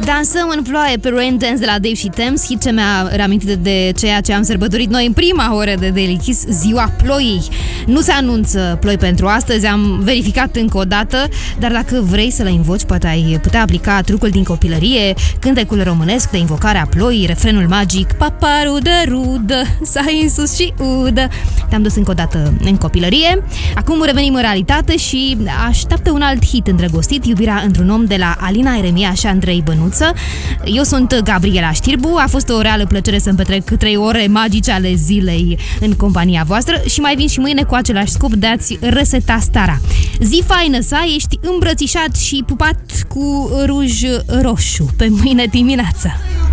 Dansăm în ploaie pe Rain Dance de la Dave și Thames, hit ce mi-a reamintit de ceea ce am sărbătorit noi în prima oră de Daily Kiss, ziua ploii. Nu se anunță ploi pentru astăzi, am verificat încă o dată, dar dacă vrei să le invoci, poate ai putea aplica trucul din copilărie, cântecul românesc de invocare a ploii, refrenul magic, papa rudă, rudă, să-i în sus și udă. Te-am dus încă o dată în copilărie. Acum revenim în realitate și așteaptă un alt hit îndrăgostit, Iubirea într-un om, de la Alina Eremia și Andrei Bănuță. Eu sunt Gabriela Știrbu, a fost o reală plăcere să-mi petrec 3 ore magice ale zilei în compania voastră și mai vin și mâine cu același scop de a-ți reseta starea. Zi faină să ai, ești îmbrățișat și pupat cu ruj roșu pe mâine dimineață.